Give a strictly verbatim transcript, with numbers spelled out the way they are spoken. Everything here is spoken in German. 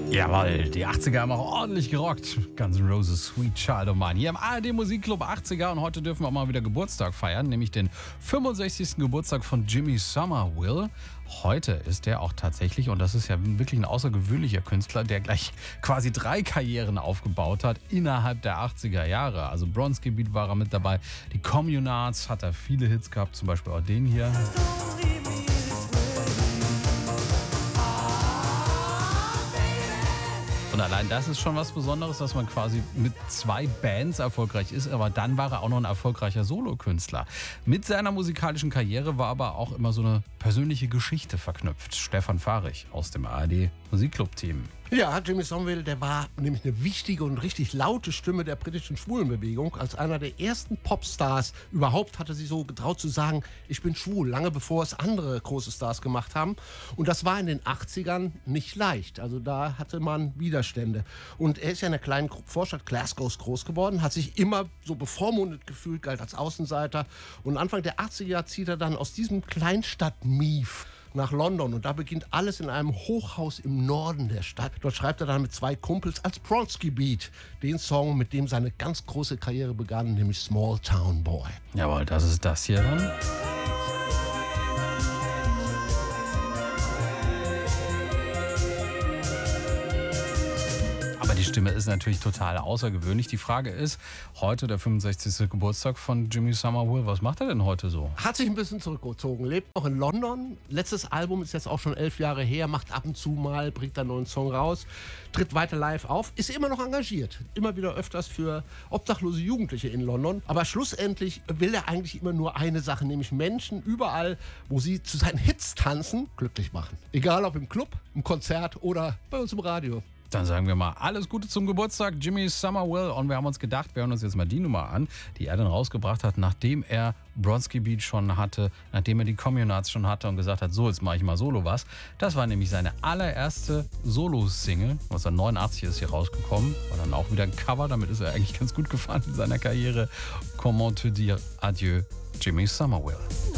Jawohl, die achtziger haben auch ordentlich gerockt. Guns N' Roses, Sweet Child of Mine. Hier im A R D Musikclub achtziger und heute dürfen wir auch mal wieder Geburtstag feiern, nämlich den fünfundsechzigsten Geburtstag von Jimmy Somerville. Heute ist der auch tatsächlich, und das ist ja wirklich ein außergewöhnlicher Künstler, der gleich quasi drei Karrieren aufgebaut hat innerhalb der achtziger Jahre. Also Bronski Beat war er mit dabei, die Communards hat er viele Hits gehabt, zum Beispiel auch den hier. Und allein das ist schon was Besonderes, dass man quasi mit zwei Bands erfolgreich ist. Aber dann war er auch noch ein erfolgreicher Solokünstler. Mit seiner musikalischen Karriere war aber auch immer so eine persönliche Geschichte verknüpft. Stefan Fahrig aus dem A R D Musikclub-Team. Ja, Jimmy Somerville, der war nämlich eine wichtige und richtig laute Stimme der britischen Schwulenbewegung. Als einer der ersten Popstars überhaupt hatte sie so getraut zu sagen, ich bin schwul, lange bevor es andere große Stars gemacht haben. Und das war in den achtzigern nicht leicht. Also da hatte man Widerstände. Und er ist ja in der kleinen Vorstadt Glasgow groß geworden, hat sich immer so bevormundet gefühlt, galt als Außenseiter. Und Anfang der achtziger zieht er dann aus diesem Kleinstadt-Mief nach London und da beginnt alles in einem Hochhaus im Norden der Stadt. Dort schreibt er dann mit zwei Kumpels als Bronski Beat den Song, mit dem seine ganz große Karriere begann, nämlich Small Town Boy. Jawohl, das ist das hier dann. Die Stimme ist natürlich total außergewöhnlich. Die Frage ist, heute der fünfundsechzigste Geburtstag von Jimmy Somerville, was macht er denn heute so? Hat sich ein bisschen zurückgezogen, lebt noch in London. Letztes Album ist jetzt auch schon elf Jahre her, macht ab und zu mal, bringt einen neuen Song raus, tritt weiter live auf, ist immer noch engagiert. Immer wieder öfters für obdachlose Jugendliche in London. Aber schlussendlich will er eigentlich immer nur eine Sache, nämlich Menschen überall, wo sie zu seinen Hits tanzen, glücklich machen. Egal ob im Club, im Konzert oder bei uns im Radio. Dann sagen wir mal alles Gute zum Geburtstag, Jimmy Somerville. Und wir haben uns gedacht, wir hören uns jetzt mal die Nummer an, die er dann rausgebracht hat, nachdem er Bronski Beat schon hatte, nachdem er die Communards schon hatte und gesagt hat, so, jetzt mache ich mal Solo was. Das war nämlich seine allererste Solo-Single. neunzehnhundertneunundachtzig ist hier rausgekommen. War dann auch wieder ein Cover, damit ist er eigentlich ganz gut gefahren in seiner Karriere. Comment te dire adieu, Jimmy Somerville.